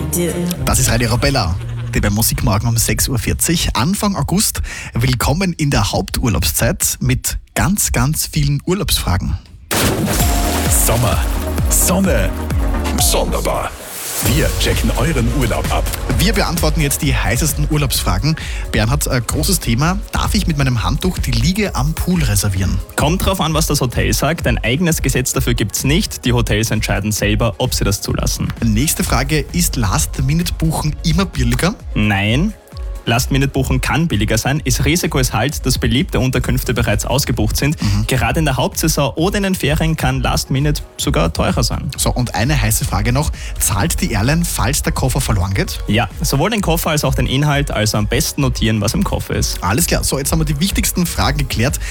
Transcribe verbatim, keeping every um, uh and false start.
do. Das ist Radio Arabella, die beim Musikmorgen um sechs Uhr vierzig, Anfang August. Willkommen in der Haupturlaubszeit mit ganz, ganz vielen Urlaubsfragen. Sommer, Sonne, sonderbar. Wir checken euren Urlaub ab. Wir beantworten jetzt die heißesten Urlaubsfragen. Bernhard, ein großes Thema. Darf ich mit meinem Handtuch die Liege am Pool reservieren? Kommt drauf an, was das Hotel sagt. Ein eigenes Gesetz dafür gibt's nicht. Die Hotels entscheiden selber, ob sie das zulassen. Nächste Frage. Ist Last-Minute-Buchen immer billiger? Nein. Last-Minute-Buchen kann billiger sein. Das Risiko ist halt, dass beliebte Unterkünfte bereits ausgebucht sind. Mhm. Gerade in der Hauptsaison oder in den Ferien kann Last-Minute sogar teurer sein. So, und eine heiße Frage noch. Zahlt die Airline, falls der Koffer verloren geht? Ja, sowohl den Koffer als auch den Inhalt, also am besten notieren, was im Koffer ist. Alles klar. So, jetzt haben wir die wichtigsten Fragen geklärt.